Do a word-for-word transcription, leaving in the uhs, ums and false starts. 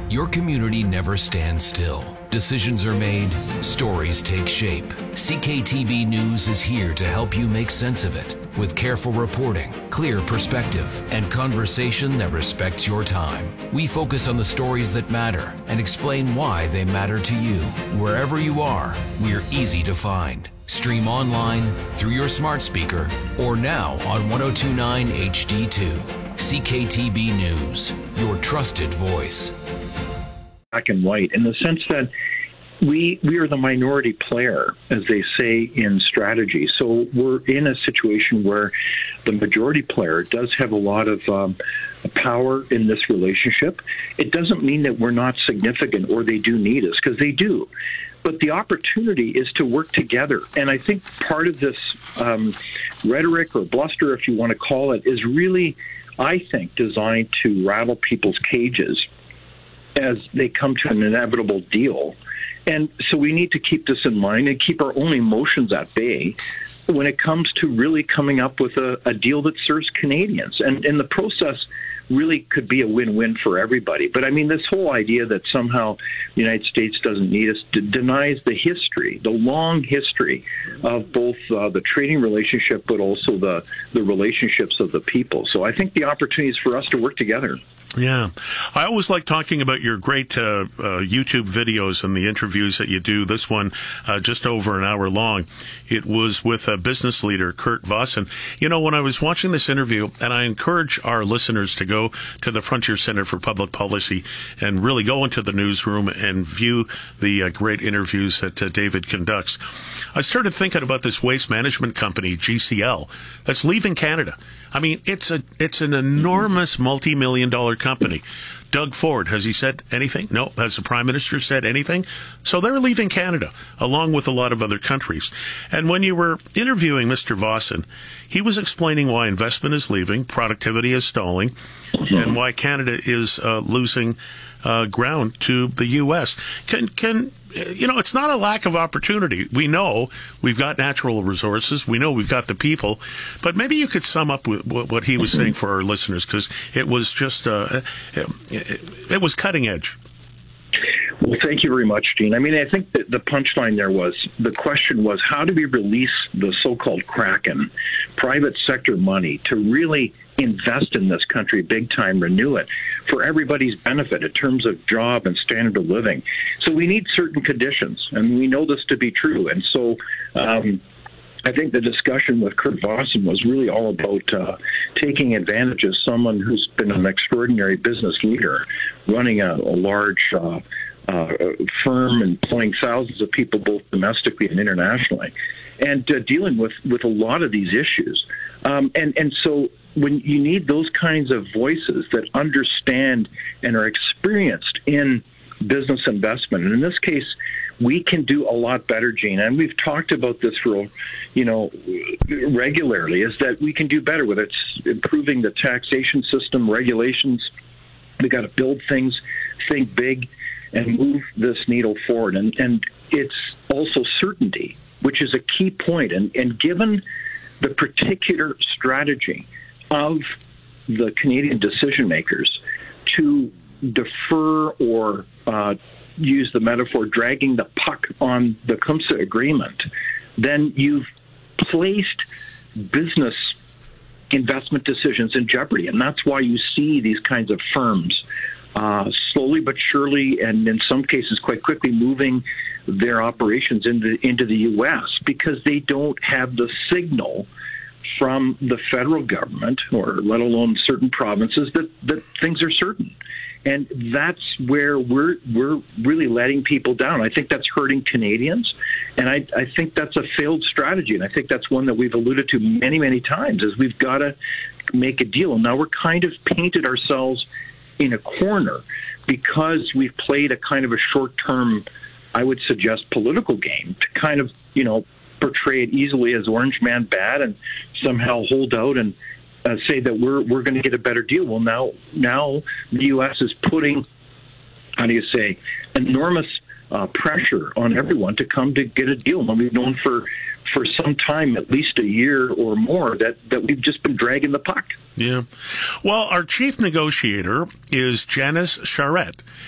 Your community never stands still. Decisions are made, stories take shape. C K T B News is here to help you make sense of it with careful reporting, clear perspective, and conversation that respects your time. We focus on the stories that matter and explain why they matter to you. Wherever you are, we're easy to find. Stream online, through your smart speaker, or now on ten twenty-nine H D two. C K T B News, your trusted voice. Black and white in the sense that we we are the minority player, as they say in strategy. So we're in a situation where the majority player does have a lot of um, power in this relationship. It doesn't mean that we're not significant or they do need us, because they do. But the opportunity is to work together. And I think part of this um, rhetoric or bluster, if you want to call it, is really, I think, designed to rattle people's cages as they come to an inevitable deal. And so we need to keep this in mind and keep our own emotions at bay when it comes to really coming up with a, a deal that serves Canadians. And in the process, really could be a win-win for everybody. But I mean, this whole idea that somehow the United States doesn't need us d- denies the history, the long history of both uh, the trading relationship, but also the, the relationships of the people. So I think the opportunity is for us to work together. Yeah. I always like talking about your great uh, uh, YouTube videos and the interviews that you do. This one, uh, just over an hour long. It was with a business leader, Kurt Vossen. You know, when I was watching this interview, and I encourage our listeners to go to the Frontier Center for Public Policy and really go into the newsroom and view the uh, great interviews that uh, David conducts. I started thinking about this waste management company, G C L, that's leaving Canada. I mean, it's a it's an enormous multi-million dollar company. Doug Ford, has he said anything? No. Has the Prime Minister said anything? So they're leaving Canada, along with a lot of other countries. And when you were interviewing Mister Vossen, he was explaining why investment is leaving, productivity is stalling, mm-hmm. and why Canada is uh, losing uh, ground to the U S. Can can you know, it's not a lack of opportunity. We know we've got natural resources. We know we've got the people. But maybe you could sum up with what he was saying for our listeners, because it was just, uh, it, it was cutting edge. Well, thank you very much, Gene. I mean, I think that the punchline there was, the question was, how do we release the so-called Kraken, private sector money, to really invest in this country big time, renew it for everybody's benefit in terms of job and standard of living. So we need certain conditions, and we know this to be true. And so um, I think the discussion with Kurt Vossen was really all about uh, taking advantage of someone who's been an extraordinary business leader, running a, a large uh, uh, firm, employing thousands of people both domestically and internationally, and uh, dealing with, with a lot of these issues. Um, and, and so when you need those kinds of voices that understand and are experienced in business investment, and in this case, we can do a lot better, Gene, and we've talked about this for, you know, regularly, is that we can do better, whether it's improving the taxation system, regulations. We got to build things, think big, and move this needle forward. And, and it's also certainty, which is a key point. And, and given the particular strategy of the Canadian decision makers to defer or uh, use the metaphor, dragging the puck on the C U M S A agreement, then you've placed business investment decisions in jeopardy. And that's why you see these kinds of firms uh, slowly but surely, and in some cases quite quickly, moving their operations into, into the U S because they don't have the signal from the federal government, or let alone certain provinces, that, that things are certain. And that's where we're we're really letting people down. I think that's hurting Canadians, and I, I think that's a failed strategy. And I think that's one that we've alluded to many, many times, is we've got to make a deal. Now, we're kind of painted ourselves in a corner because we've played a kind of a short-term, I would suggest, political game to kind of, you know, portray it easily as Orange Man bad and somehow hold out and uh, say that we're we're going to get a better deal. Well, now now the U S is putting, how do you say, enormous uh, pressure on everyone to come to get a deal. And we've known for for some time, at least a year or more, that, that we've just been dragging the puck. Yeah. Well, our chief negotiator is Janice Charette,